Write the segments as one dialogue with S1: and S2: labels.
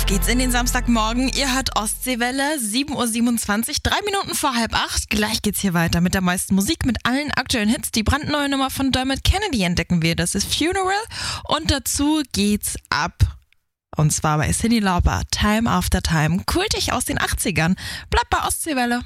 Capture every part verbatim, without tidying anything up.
S1: Auf geht's in den Samstagmorgen. Ihr hört Ostseewelle, sieben Uhr siebenundzwanzig, drei Minuten vor halb acht. Gleich geht's hier weiter mit der meisten Musik, mit allen aktuellen Hits. Die brandneue Nummer von Dermot Kennedy entdecken wir. Das ist Funeral. Und dazu geht's ab. Und zwar bei Cyndi Lauper, Time After Time. Kultig aus den achtzigern. Bleibt bei Ostseewelle.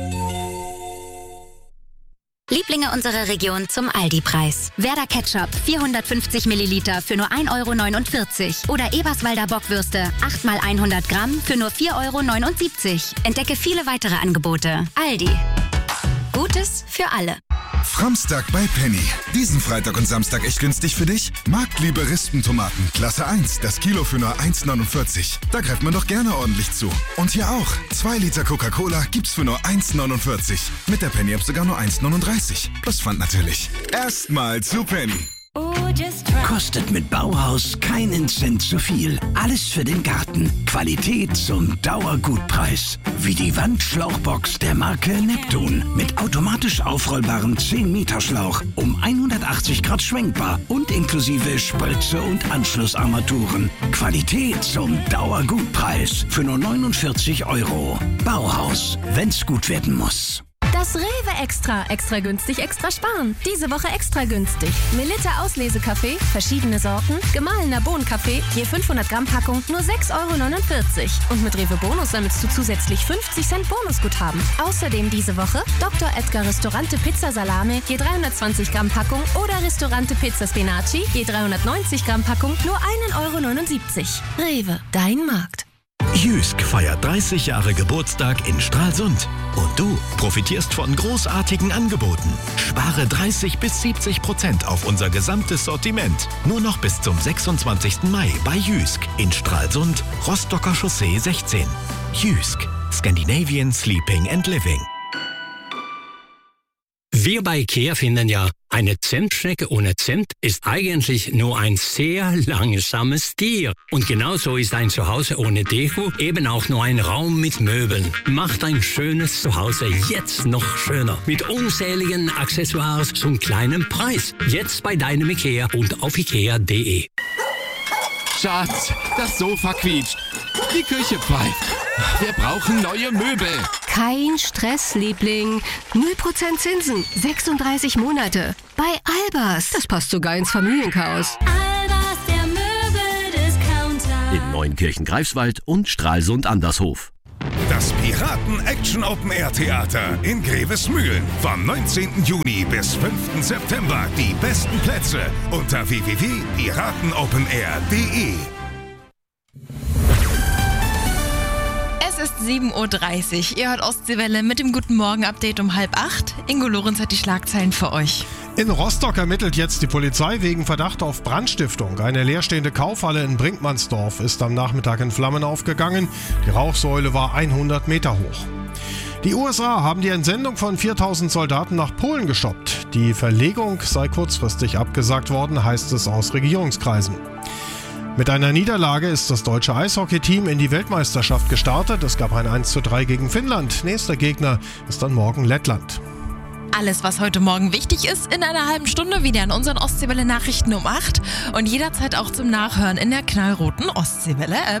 S2: Lieblinge unserer Region zum Aldi-Preis. Werder Ketchup vierhundertfünfzig Milliliter für nur ein Euro neunundvierzig. Oder Eberswalder Bockwürste acht mal hundert Gramm für nur vier Euro neunundsiebzig. Entdecke viele weitere Angebote. Aldi. Gutes für alle.
S3: Framstag bei Penny. Diesen Freitag und Samstag echt günstig für dich? Marktliebe Rispentomaten, Klasse eins, das Kilo für nur eins neunundvierzig. Da greift man doch gerne ordentlich zu. Und hier auch. zwei Liter Coca-Cola gibt's für nur eins neunundvierzig. Mit der Penny-App sogar nur eins neununddreißig. Plus Pfand natürlich. Erstmal zu Penny.
S4: Kostet mit Bauhaus keinen Cent zu viel. Alles für den Garten. Qualität zum Dauergutpreis. Wie die Wandschlauchbox der Marke Neptun. Mit automatisch aufrollbarem zehn Meter Schlauch. Um hundertachtzig Grad schwenkbar. Und inklusive Spritze und Anschlussarmaturen. Qualität zum Dauergutpreis. Für nur neunundvierzig Euro. Bauhaus. Wenn's gut werden muss.
S5: Das Rewe Extra. Extra günstig, extra sparen. Diese Woche extra günstig. Melitta Auslesekaffee, verschiedene Sorten, gemahlener Bohnenkaffee, je fünfhundert Gramm Packung, nur sechs Euro neunundvierzig. Und mit Rewe Bonus sammelst du zusätzlich fünfzig Cent Bonusguthaben. Außerdem diese Woche Doktor Edgar Ristorante Pizza Salame, je dreihundertzwanzig Gramm Packung oder Ristorante Pizza Spinaci, je dreihundertneunzig Gramm Packung, nur ein Euro neunundsiebzig. Rewe, dein Markt.
S6: Jysk feiert dreißig Jahre Geburtstag in Stralsund. Und du profitierst von großartigen Angeboten. Spare dreißig bis siebzig Prozent auf unser gesamtes Sortiment. Nur noch bis zum sechsundzwanzigsten Mai bei Jysk in Stralsund, Rostocker Chaussee sechzehn. Jysk, Scandinavian Sleeping and Living.
S7: Wir bei IKEA finden ja, eine Zentschnecke ohne Zimt ist eigentlich nur ein sehr langsames Tier. Und genauso ist ein Zuhause ohne Deko eben auch nur ein Raum mit Möbeln. Macht ein schönes Zuhause jetzt noch schöner. Mit unzähligen Accessoires zum kleinen Preis. Jetzt bei deinem IKEA und auf ikea punkt de.
S8: Schatz, das Sofa quietscht. Die Küche pfeift. Wir brauchen neue Möbel.
S5: Kein Stress, Liebling. null Prozent Zinsen, sechsunddreißig Monate. Bei Albers. Das passt sogar ins Familienchaos.
S9: Albers, der Möbeldiscounter.
S10: In Neunkirchen-Greifswald und Stralsund-Andershof.
S3: Das Piraten-Action-Open-Air-Theater in Grevesmühlen. Vom neunzehnten Juni bis fünften September. Die besten Plätze unter w w w punkt piratenopenair punkt de.
S1: Es ist sieben Uhr dreißig. Ihr hört Ostseewelle mit dem Guten Morgen-Update um halb acht. Ingo Lorenz hat die Schlagzeilen für euch.
S11: In Rostock ermittelt jetzt die Polizei wegen Verdacht auf Brandstiftung. Eine leerstehende Kaufhalle in Brinkmannsdorf ist am Nachmittag in Flammen aufgegangen. Die Rauchsäule war hundert Meter hoch. Die U S A haben die Entsendung von viertausend Soldaten nach Polen gestoppt. Die Verlegung sei kurzfristig abgesagt worden, heißt es aus Regierungskreisen. Mit einer Niederlage ist das deutsche Eishockeyteam in die Weltmeisterschaft gestartet. Es gab ein eins zu drei gegen Finnland. Nächster Gegner ist dann morgen Lettland.
S1: Alles, was heute Morgen wichtig ist, in einer halben Stunde wieder in unseren Ostseewelle-Nachrichten um acht und jederzeit auch zum Nachhören in der knallroten Ostseewelle-App.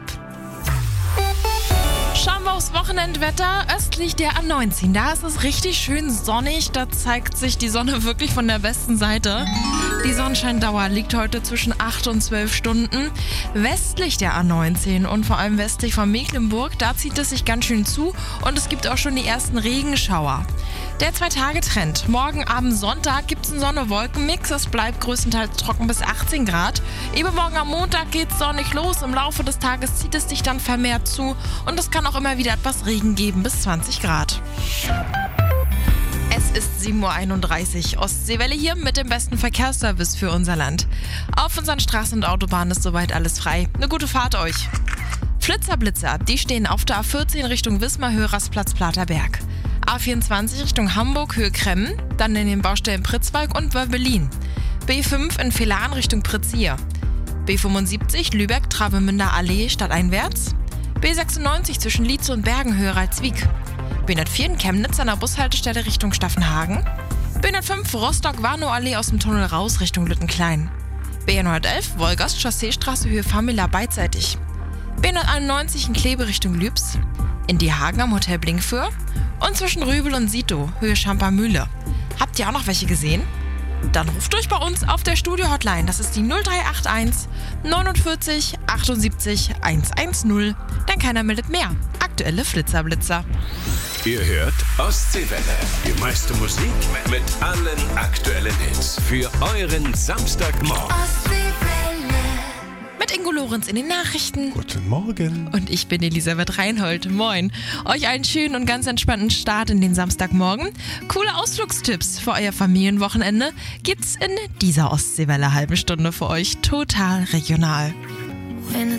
S1: Schauen wir aufs Wochenendwetter. Östlich der A neunzehn, da ist es richtig schön sonnig. Da zeigt sich die Sonne wirklich von der besten Seite. Die Sonnenscheindauer liegt heute zwischen acht und zwölf Stunden. Westlich der A neunzehn und vor allem westlich von Mecklenburg, da zieht es sich ganz schön zu und es gibt auch schon die ersten Regenschauer. Der Zwei-Tage-Trend. Morgen Abend Sonntag gibt es einen Sonne-Wolken-Mix. Es bleibt größtenteils trocken bis achtzehn Grad. Übermorgen am Montag geht es sonnig los. Im Laufe des Tages zieht es sich dann vermehrt zu und es kann auch immer wieder etwas Regen geben bis zwanzig Grad. Es ist sieben Uhr einunddreißig. Ostseewelle hier mit dem besten Verkehrsservice für unser Land. Auf unseren Straßen und Autobahnen ist soweit alles frei. Eine gute Fahrt euch. Flitzer-Blitzer, die stehen auf der A vierzehn Richtung Wismar, Höhersplatz, Platerberg. A vierundzwanzig Richtung Hamburg, Höhe Kremmen, dann in den Baustellen Pritzwalk und Wörbelin. B fünf in Villahn Richtung Pritzia. B fünfundsiebzig Lübeck, Travemünder Allee stadteinwärts. B sechsundneunzig zwischen Lietze und Bergen, Höhe Ralswiek. B hundertvier in Chemnitz an der Bushaltestelle Richtung Staffenhagen. B hundertfünf Rostock, Warnow Allee aus dem Tunnel raus Richtung Lüttenklein. B hundertelf Wolgast, Chausseestraße, Höhe Famila beidseitig. B hunderteinundneunzig in Kleve Richtung Lübs, in Die Hagen am Hotel Blinkfür und zwischen Rübel und Sito, Höhe Schamper-Mühle. Habt ihr auch noch welche gesehen? Dann ruft durch bei uns auf der Studio-Hotline. Das ist die null drei acht eins neunundvierzig achtundsiebzig hundertzehn. Denn keiner meldet mehr. Aktuelle Flitzerblitzer.
S12: Ihr hört Ostseewelle. Die meiste Musik mit allen aktuellen Hits. Für euren Samstagmorgen.
S1: Mit Ingo Lorenz in den Nachrichten.
S11: Guten Morgen.
S1: Und ich bin Elisabeth Reinhold. Moin. Euch einen schönen und ganz entspannten Start in den Samstagmorgen. Coole Ausflugstipps für euer Familienwochenende gibt's in dieser Ostseewelle halben Stunde für euch. Total regional.